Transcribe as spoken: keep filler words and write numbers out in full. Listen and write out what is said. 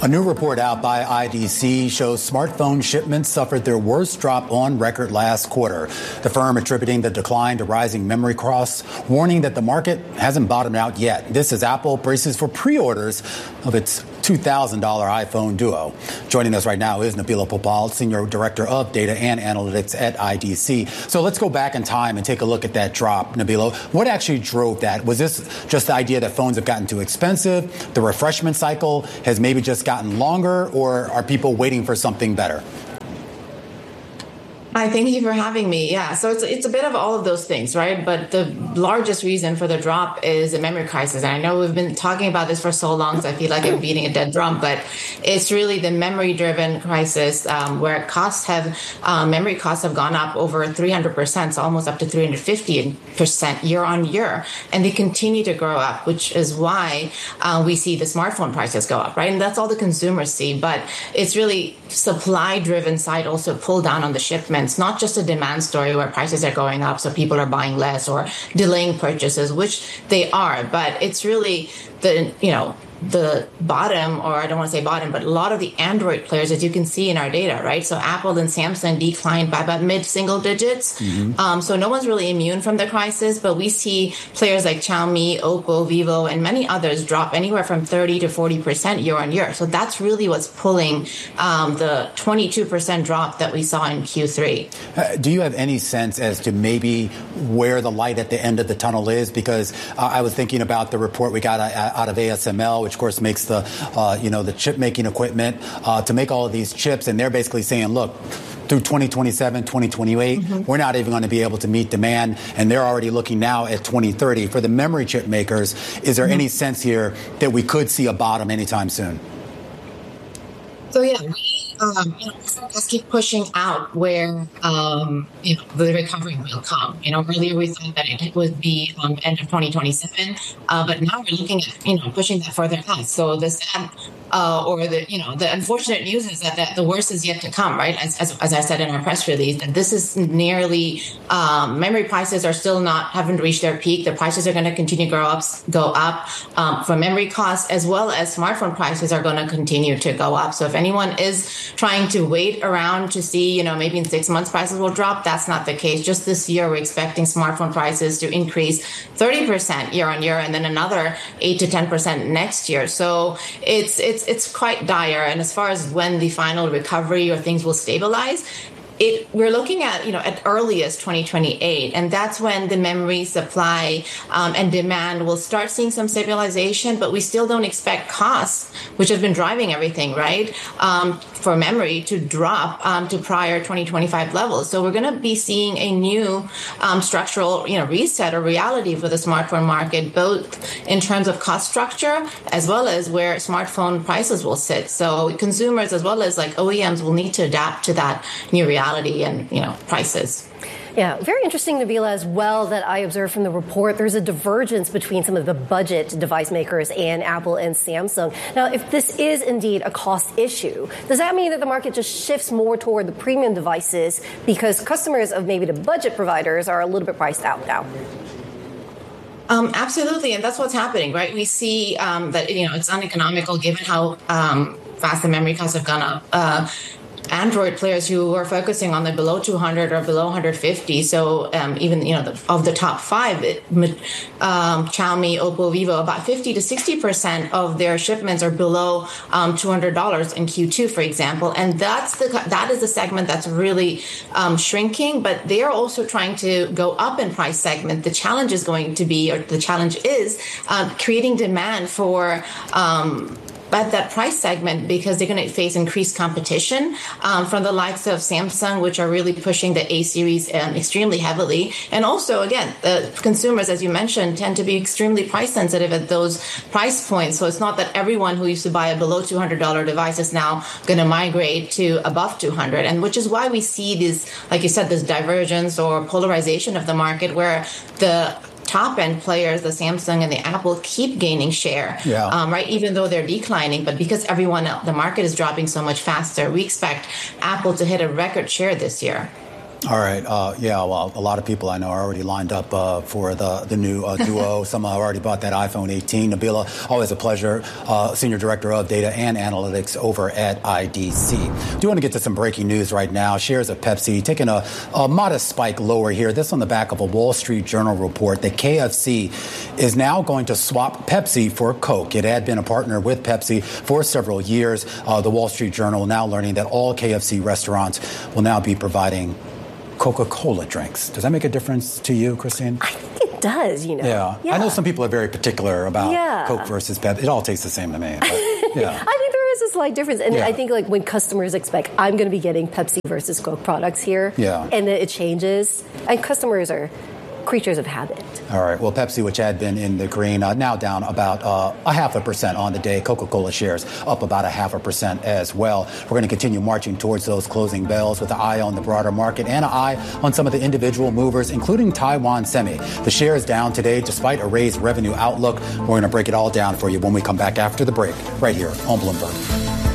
A new report out by I D C shows smartphone shipments suffered their worst drop on record last quarter. The firm attributing the decline to rising memory costs, warning that the market hasn't bottomed out yet. This as Apple braces for pre-orders of its two thousand dollars iPhone Duo. Joining us right now is Nabila Popal, Senior Director of Data and Analytics at I D C. So let's go back in time and take a look at that drop, Nabila. What actually drove that? Was this just the idea that phones have gotten too expensive? The refreshment cycle has maybe just gotten longer, or are people waiting for something better? Hi, thank you for having me. Yeah, so it's it's a bit of all of those things, right? But the largest reason for the drop is the memory crisis. And I know we've been talking about this for so long, so I feel like I'm beating a dead drum, but it's really the memory-driven crisis um, where costs have, uh, memory costs have gone up over three hundred percent, so almost up to three hundred fifty percent year on year. And they continue to grow up, which is why uh, we see the smartphone prices go up, right? And that's all the consumers see. But it's really supply-driven side also pull down on the shipment. It's not just a demand story where prices are going up, so people are buying less or delaying purchases, which they are. But it's really the, you know, the bottom, or I don't want to say bottom, but a lot of the Android players, as you can see in our data, right? So Apple and Samsung declined by about mid-single digits. Mm-hmm. Um, so no one's really immune from the crisis, but we see players like Xiaomi, Oppo, Vivo, and many others drop anywhere from thirty to forty percent year on year. So that's really what's pulling um, the twenty-two percent drop that we saw in Q three. Uh, do you have any sense as to maybe where the light at the end of the tunnel is? Because uh, I was thinking about the report we got uh, out of A S M L, which of course makes the, uh, you know, the chip making equipment uh, to make all of these chips. And they're basically saying, look, through twenty twenty-seven, twenty twenty-eight, mm-hmm. we're not even going to be able to meet demand. And they're already looking now at twenty thirty. For the memory chip makers, is there mm-hmm. any sense here that we could see a bottom anytime soon? So, yeah, we um, you know, just keep pushing out where um, you know, the recovery will come. You know, earlier we thought that it would be um, end of twenty twenty-seven, uh, but now we're looking at, you know, pushing that further out. So the sad uh, or the, you know, the unfortunate news is that, that the worst is yet to come, right? As, as, as I said in our press release, that this is nearly, um, memory prices are still not, haven't reached their peak. The prices are going to continue to grow up, go up um, for memory costs, as well as smartphone prices are going to continue to go up. So if anyone is trying to wait around to see, you know, maybe in six months prices will drop, that's not the case. Just this year, we're expecting smartphone prices to increase thirty percent year on year, and then another eight to ten percent next year. So it's, it's, it's quite dire. And as far as when the final recovery or things will stabilize, It, we're looking at, you know, at earliest twenty twenty-eight, and that's when the memory supply um, and demand will start seeing some stabilization, but we still don't expect costs, which have been driving everything, right, um, for memory to drop um, to prior twenty twenty-five levels. So we're going to be seeing a new um, structural, you know, reset or reality for the smartphone market, both in terms of cost structure as well as where smartphone prices will sit. So consumers as well as like O E Ms will need to adapt to that new reality and, you know, prices. Yeah, very interesting, Nabila, as well, that I observed from the report. There's a divergence between some of the budget device makers and Apple and Samsung. Now, if this is indeed a cost issue, does that mean that the market just shifts more toward the premium devices because customers of maybe the budget providers are a little bit priced out now? Um, absolutely, and that's what's happening, right? We see um, that, you know, it's uneconomical given how um, fast the memory costs have gone up. Uh, Android players who are focusing on the below two hundred or below one hundred fifty. So um, even, you know, the, of the top five, it, um, Xiaomi, Oppo, Vivo, about fifty to sixty percent of their shipments are below um, two hundred dollars in Q two, for example. And that's the that is the segment that's really um, shrinking. But they are also trying to go up in price segment. The challenge is going to be, or the challenge is uh, creating demand for um at that price segment, because they're going to face increased competition um, from the likes of Samsung, which are really pushing the A series um, extremely heavily. And also, again, the consumers, as you mentioned, tend to be extremely price sensitive at those price points. So it's not that everyone who used to buy a below two hundred dollars device is now going to migrate to above two hundred dollars. And which is why we see this, like you said, this divergence or polarization of the market where the top-end players, the Samsung and the Apple, keep gaining share, yeah. um, right, even though they're declining. But because everyone else, the market is dropping so much faster, we expect Apple to hit a record share this year. All right. Uh, yeah, well, a lot of people I know are already lined up uh, for the, the new uh, Duo. Some have already bought that iPhone eighteen. Nabila, always a pleasure. Uh, Senior Director of Data and Analytics over at I D C. Do want to get to some breaking news right now. Shares of Pepsi taking a, a modest spike lower here. This on the back of a Wall Street Journal report that K F C is now going to swap Pepsi for Coke. It had been a partner with Pepsi for several years. Uh, the Wall Street Journal now learning that all K F C restaurants will now be providing Coca-Cola drinks. Does that make a difference to you, Christine? I think it does, you know. Yeah. yeah. I know some people are very particular about yeah. Coke versus Pepsi. It all tastes the same to me. But, yeah. I think there is a slight difference. And yeah. I think like when customers expect, I'm going to be getting Pepsi versus Coke products here. Yeah. And then it changes. And customers are creatures of habit. All right. Well, Pepsi, which had been in the green, uh, now down about uh, a half a percent on the day. Coca-Cola shares up about a half a percent as well. We're going to continue marching towards those closing bells with an eye on the broader market and an eye on some of the individual movers, including Taiwan Semi. The share is down today despite a raised revenue outlook. We're going to break it all down for you when we come back after the break right here on Bloomberg.